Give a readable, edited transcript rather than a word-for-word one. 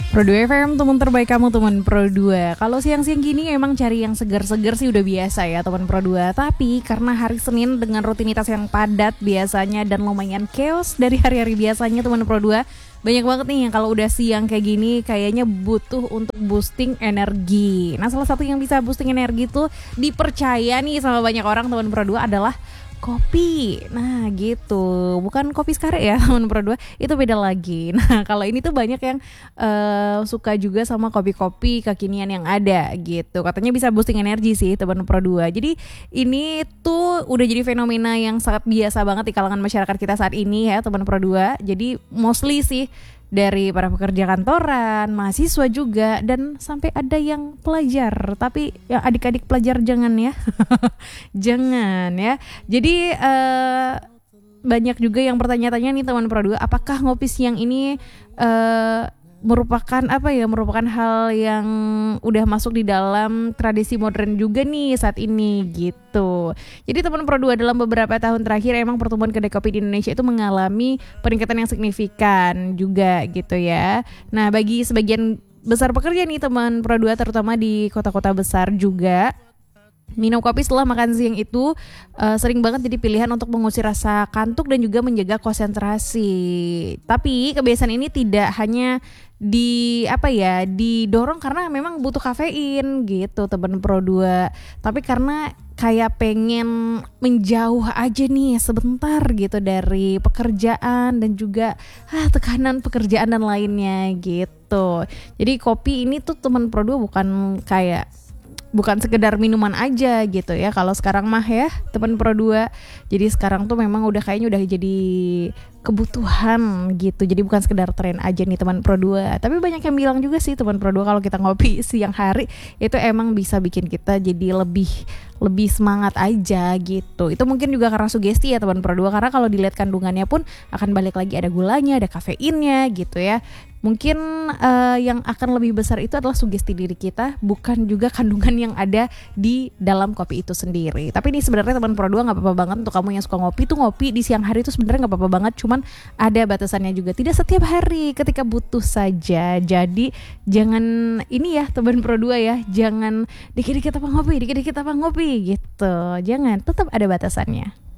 Pro 2 FM, teman terbaik kamu, teman Pro 2. Kalau siang-siang gini emang cari yang segar-segar sih udah biasa ya teman Pro 2. Tapi karena hari Senin dengan rutinitas yang padat biasanya dan lumayan chaos dari hari-hari biasanya teman Pro 2, banyak banget nih yang kalau udah siang kayak gini kayaknya butuh untuk boosting energi. Nah, salah satu yang bisa boosting energi tuh dipercaya nih sama banyak orang teman Pro 2 adalah kopi. Nah gitu, bukan kopi sekare ya teman Pro 2, itu beda lagi. Nah kalau ini tuh banyak yang suka juga sama kopi-kopi kekinian yang ada gitu. Katanya bisa boosting energi sih teman Pro 2. Jadi ini tuh udah jadi fenomena yang sangat biasa banget di kalangan masyarakat kita saat ini ya teman Pro 2. Jadi mostly sih dari para pekerja kantoran, mahasiswa juga, dan sampai ada yang pelajar. Tapi yang adik-adik pelajar jangan ya. Jangan ya. Jadi banyak juga yang bertanya-tanya nih teman Pro 2, apakah ngopi siang ini merupakan hal yang udah masuk di dalam tradisi modern juga nih saat ini gitu. Jadi teman Pro 2, dalam beberapa tahun terakhir emang pertumbuhan kedai kopi di Indonesia itu mengalami peningkatan yang signifikan juga gitu ya. Nah, bagi sebagian besar pekerja nih teman Pro 2, terutama di kota-kota besar juga, minum kopi setelah makan siang itu sering banget jadi pilihan untuk mengusir rasa kantuk dan juga menjaga konsentrasi. Tapi kebiasaan ini tidak hanya didorong karena memang butuh kafein gitu teman Pro 2. Tapi karena kayak pengen menjauh aja nih sebentar gitu dari pekerjaan dan juga tekanan pekerjaan dan lainnya gitu. Jadi kopi ini tuh teman Pro 2 bukan sekedar minuman aja gitu ya kalau sekarang mah ya teman Pro 2. Jadi sekarang tuh memang kayaknya udah jadi kebutuhan gitu. Jadi bukan sekedar tren aja nih teman Pro 2. Tapi banyak yang bilang juga sih teman Pro 2 kalau kita ngopi siang hari itu emang bisa bikin kita jadi lebih semangat aja gitu. Itu mungkin juga karena sugesti ya teman Pro 2, karena kalau dilihat kandungannya pun akan balik lagi ada gulanya, ada kafeinnya gitu ya. Mungkin yang akan lebih besar itu adalah sugesti diri kita, bukan juga kandungan yang ada di dalam kopi itu sendiri. Tapi ini sebenarnya teman Pro 2 gak apa-apa banget untuk kamu yang suka ngopi tuh, ngopi di siang hari itu sebenarnya gak apa-apa banget, cuman ada batasannya juga. Tidak setiap hari, ketika butuh saja. Jadi jangan ini ya teman Pro 2 ya, jangan dikit-dikit apa ngopi gitu. Jangan, tetap ada batasannya.